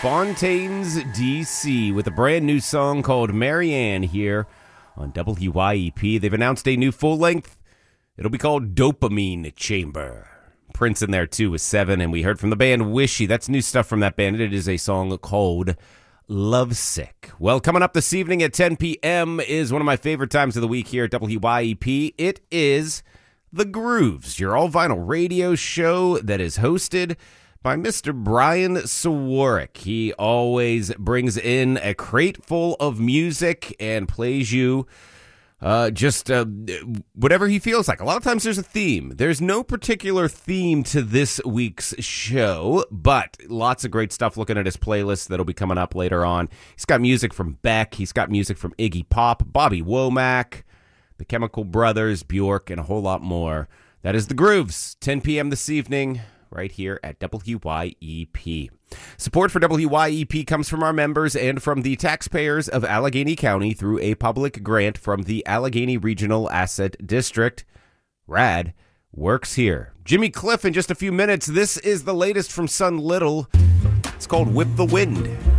Fontaines, D.C. with a brand new song called Marianne here on WYEP. They've announced a new full-length. It'll be called Dopamine Chamber. Prince in there, too, with 7, and we heard from the band Wishy. That's new stuff from that band. It is a song called Lovesick. Well, coming up this evening at 10 p.m. is one of my favorite times of the week here at WYEP. It is The Grooves, your all-vinyl radio show that is hosted by Mr. Brian Sawarik. He always brings in a crate full of music and plays you whatever he feels like. A lot of times there's a theme. There's no particular theme to this week's show, but lots of great stuff looking at his playlist that'll be coming up later on. He's got music from Beck. He's got music from Iggy Pop, Bobby Womack, The Chemical Brothers, Bjork, and a whole lot more. That is The Grooves, 10 p.m. this evening, right here at WYEP. Support for WYEP comes from our members and from the taxpayers of Allegheny County through a public grant from the Allegheny Regional Asset District. RAD works here. Jimmy Cliff in just a few minutes. This is the latest from Son Little. It's called Whip the Wind.